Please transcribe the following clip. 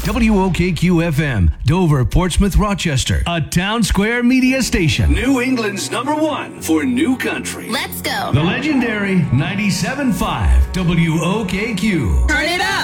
WOKQ FM, Dover, Portsmouth, Rochester. A Town Square media station. New England's #1 for new country. Let's go. The legendary 97.5 WOKQ. Turn it up.